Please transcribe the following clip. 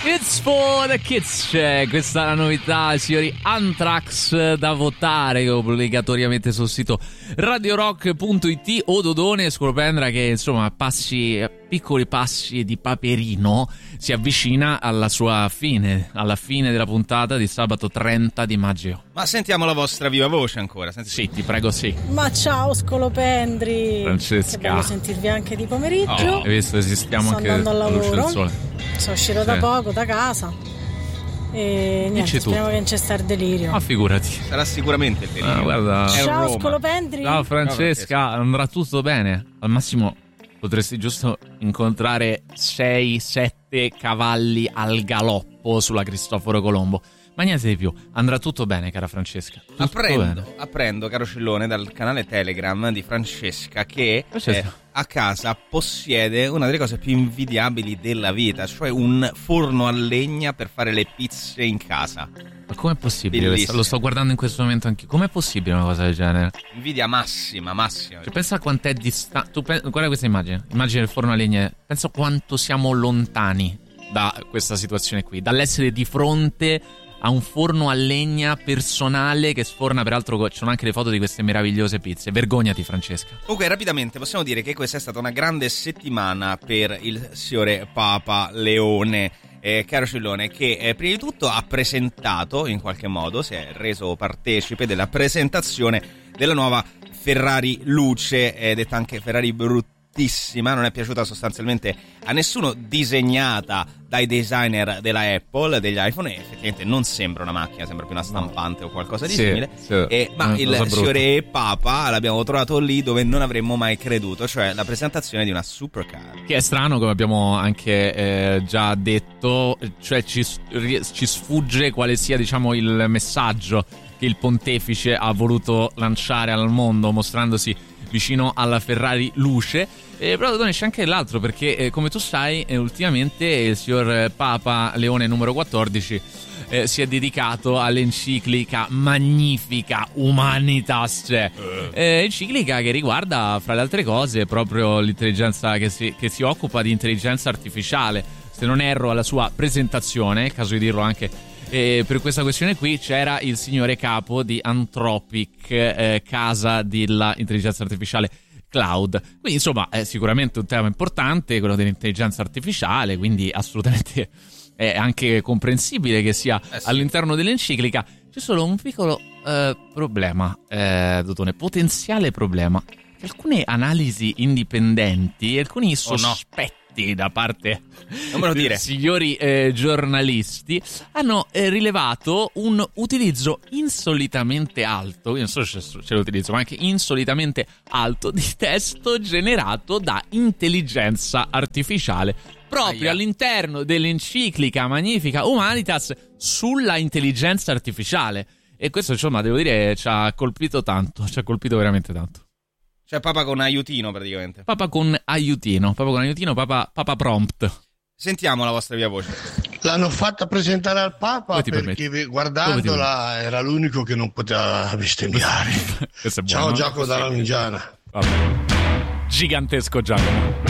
It's for the kids, c'è questa è la novità, signori. Anthrax da votare obbligatoriamente sul sito radiorock.it o Dodone Scolopendra che insomma piccoli passi di Paperino si avvicina alla sua fine, alla fine della puntata di sabato 30 di maggio. Ma sentiamo la vostra viva voce ancora. Sì, ti prego, sì. Ma ciao Scolopendri, Francesca, che bello sentirvi anche di pomeriggio. Hai visto, esistiamo anche alla luce del sole. Sono uscito da poco da casa e niente, speriamo che non c'è sta il delirio. Ma figurati, sarà sicuramente il delirio. Guarda. Ciao Scolopendri. Ciao Francesca, andrà tutto bene. Al massimo potresti giusto incontrare 6-7 cavalli al galoppo sulla Cristoforo Colombo, ma niente di più. Andrà tutto bene, cara Francesca. Apprendo, caro Cillone, dal canale Telegram di Francesca che a casa possiede una delle cose più invidiabili della vita, cioè un forno a legna per fare le pizze in casa. Ma com'è possibile? Lo sto guardando in questo momento anche. Com'è possibile una cosa del genere? Invidia massima. Cioè, pensa a quant'è distante. Guarda questa immagine il forno a legna. Pensa quanto siamo lontani da questa situazione qui, dall'essere di fronte a un forno a legna personale che sforna, peraltro ci sono anche le foto di queste meravigliose pizze. Vergognati, Francesca. Comunque rapidamente possiamo dire che questa è stata una grande settimana per il signore Papa Leone, caro Cillone, che prima di tutto ha presentato, in qualche modo si è reso partecipe della presentazione della nuova Ferrari Luce, detta anche Ferrari bruttissima, non è piaciuta sostanzialmente a nessuno, disegnata dai designer della Apple, degli iPhone, e effettivamente non sembra una macchina, sembra più una stampante o qualcosa di simile. Ma il signore Papa l'abbiamo trovato lì dove non avremmo mai creduto, cioè la presentazione di una supercar. Che è strano, come abbiamo anche già detto, cioè ci sfugge quale sia, diciamo, il messaggio che il pontefice ha voluto lanciare al mondo, mostrandosi vicino alla Ferrari Luce. Però c'è anche l'altro, perché come tu sai, ultimamente il signor Papa Leone numero 14 si è dedicato all'enciclica magnifica Humanitas, enciclica che riguarda, fra le altre cose, proprio l'intelligenza che si occupa di intelligenza artificiale. Se non erro, alla sua presentazione, è caso di dirlo anche per questa questione qui, c'era il signore capo di Anthropic, casa dell'intelligenza artificiale cloud. Quindi insomma è sicuramente un tema importante quello dell'intelligenza artificiale, quindi assolutamente è anche comprensibile che sia all'interno dell'enciclica. C'è solo un piccolo problema, Dotone, potenziale problema, che alcune analisi indipendenti, alcuni sospetti da parte dei signori giornalisti hanno rilevato un utilizzo insolitamente alto, io non so se c'è l'utilizzo, ma anche insolitamente alto, di testo generato da intelligenza artificiale proprio all'interno dell'enciclica Magnifica Humanitas sulla intelligenza artificiale. E questo, insomma, devo dire, ci ha colpito tanto, ci ha colpito veramente tanto. Cioè Papa con aiutino, praticamente. Papa con aiutino, Papa prompt. Sentiamo la vostra via voce. L'hanno fatta presentare al Papa perché guardandola era l'unico che non poteva bestemmiare. Ciao Giacomo dalla Migiana. Vabbè. Gigantesco Giacomo.